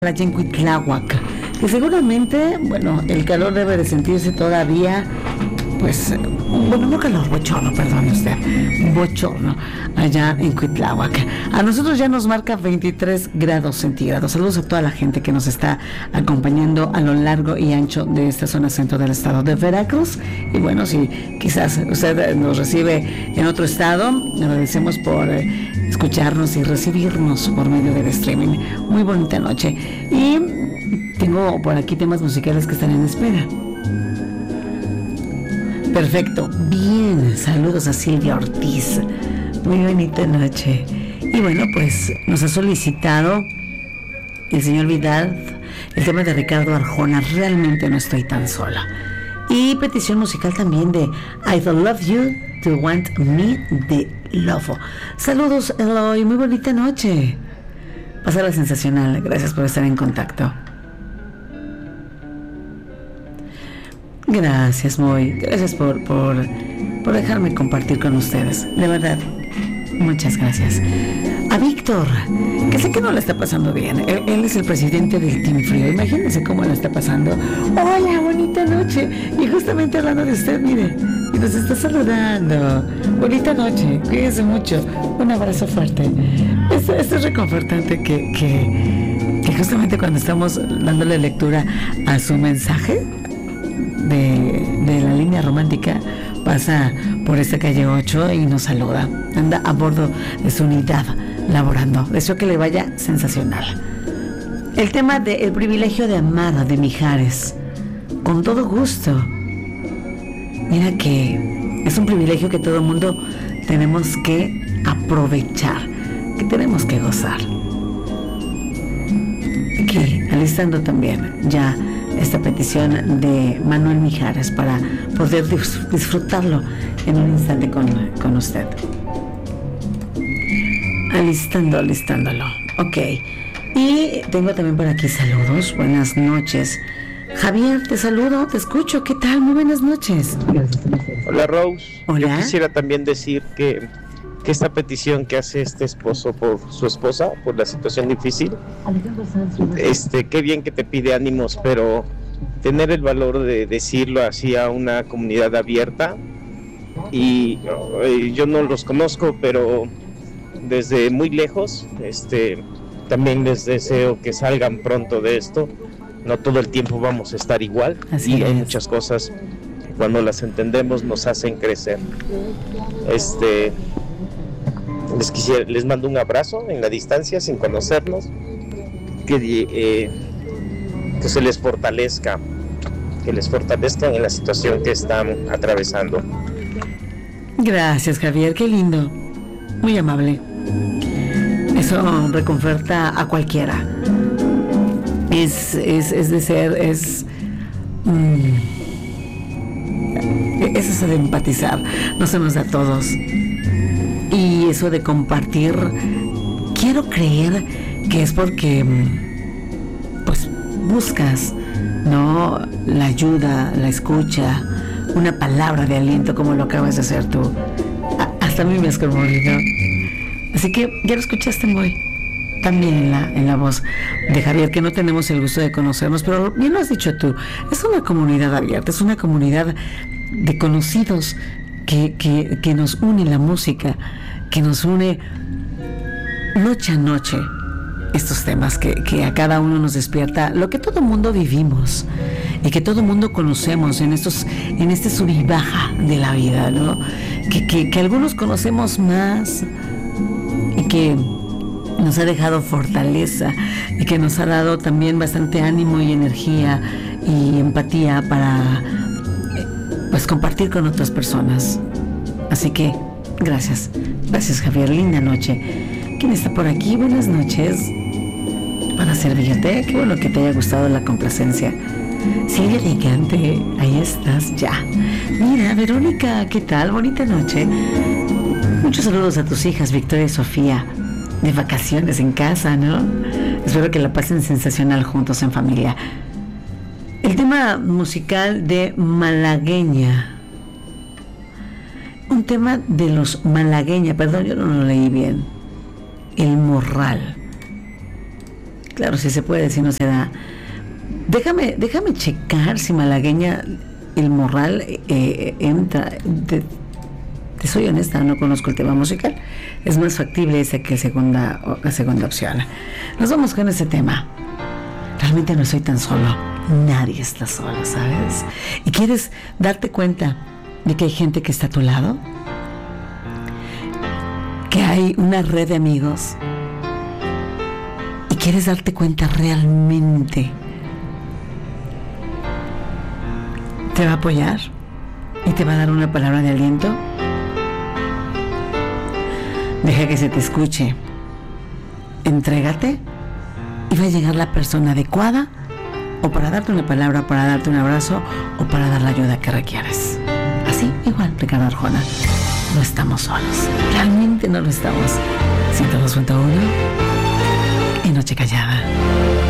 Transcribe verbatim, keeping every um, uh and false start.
Playa en Cuitláhuac, que seguramente, bueno, el calor debe de sentirse todavía, pues, bueno, no calor, bochorno, perdone usted, bochorno, allá en Cuitláhuac. A nosotros ya nos marca veintitrés grados centígrados. Saludos a toda la gente que nos está acompañando a lo largo y ancho de esta zona centro del estado de Veracruz. Y bueno, si quizás usted nos recibe en otro estado, le agradecemos por eh, escucharnos y recibirnos por medio del streaming. Muy bonita noche. Y tengo por aquí temas musicales que están en espera. Perfecto, bien, saludos a Silvia Ortiz, muy bonita noche. Y bueno, pues nos ha solicitado el señor Vidal el tema de Ricardo Arjona, Realmente no estoy tan sola. Y petición musical también de I Don't Love You to Want Me de Lofo. Saludos, Eloy, muy bonita noche. Pásala sensacional, gracias por estar en contacto. Gracias, Moy. Gracias por, por, por dejarme compartir con ustedes. De verdad, muchas gracias. A Víctor, que sé que no la está pasando bien. Él, él es el presidente del Team Frío. Imagínense cómo la está pasando. Hola, bonita noche. Y justamente hablando de usted, mire, y nos está saludando. Bonita noche. Cuídense mucho. Un abrazo fuerte. Esto, esto es reconfortante que, que, que justamente cuando estamos dándole lectura a su mensaje, De, de la línea romántica, pasa por esta calle ocho y nos saluda. Anda a bordo de su unidad laborando. Deseo que le vaya sensacional. El tema de El privilegio de amar de Mijares, con todo gusto. Mira que es un privilegio que todo el mundo tenemos que aprovechar, que tenemos que gozar. Aquí, alistando también ya esta petición de Manuel Mijares para poder disfrutarlo en un instante con, con usted. Alistando, alistándolo. Ok. Y tengo también por aquí saludos. Buenas noches. Javier, te saludo, te escucho. ¿Qué tal? Muy buenas noches. Hola, Rose. Hola. Yo quisiera también decir que, que esta petición que hace este esposo por su esposa, por la situación difícil, este, qué bien que te pide ánimos, pero tener el valor de decirlo así a una comunidad abierta. Y eh, yo no los conozco, pero desde muy lejos, este, también les deseo que salgan pronto de esto. No todo el tiempo vamos a estar igual. Así y es. Hay muchas cosas que cuando las entendemos nos hacen crecer. Este, les quisiera, les mando un abrazo en la distancia, sin conocernos, que, eh, que se les fortalezca, que les fortalezcan en la situación que están atravesando. Gracias, Javier, qué lindo, muy amable. Eso reconforta a cualquiera. Es, es, es de ser, es, mmm, es eso de empatizar, no se nos da a todos. Y eso de compartir, quiero creer que es porque, pues, buscas, ¿no?, la ayuda, la escucha, una palabra de aliento como lo acabas de hacer tú. A- hasta a mí me has conmovido. Así que ya lo escuchaste muy también en la, en la voz de Javier, que no tenemos el gusto de conocernos, pero bien lo has dicho tú, es una comunidad abierta, es una comunidad de conocidos que, que, que nos une la música, que nos une noche a noche estos temas que, que a cada uno nos despierta lo que todo mundo vivimos y que todo mundo conocemos en estos, en este sub y baja de la vida, ¿no? Que, que, que algunos conocemos más y que nos ha dejado fortaleza y que nos ha dado también bastante ánimo y energía y empatía para, pues, compartir con otras personas. Así que gracias, gracias, Javier, linda noche. ¿Quién está por aquí? Buenas noches. Para servirte, qué bueno que te haya gustado la complacencia. Silvia Gigante, ahí estás ya. Mira, Verónica, ¿qué tal? Bonita noche. Muchos saludos a tus hijas, Victoria y Sofía, de vacaciones en casa, ¿no? Espero que la pasen sensacional juntos en familia. El tema musical de Malagueña. Un tema de los Malagueña, perdón, yo no lo leí bien. El Morral. Claro, si se puede, si no se da. Déjame, déjame checar si Malagueña El Morral eh, entra. Te, te soy honesta, no conozco el tema musical. Es más factible esa que segunda, la segunda opción. Nos vamos con ese tema. Realmente no soy tan solo. Nadie está solo, ¿sabes? ¿Y quieres darte cuenta de que hay gente que está a tu lado? Que hay una red de amigos. ¿Y quieres darte cuenta realmente? ¿Te va a apoyar? ¿Y te va a dar una palabra de aliento? Deja que se te escuche. Entrégate y va a llegar la persona adecuada, o para darte una palabra, para darte un abrazo, o para dar la ayuda que requieres. Así, igual, Ricardo Arjona. No estamos solos. Realmente no lo estamos. ciento dos punto uno y Noche Callada.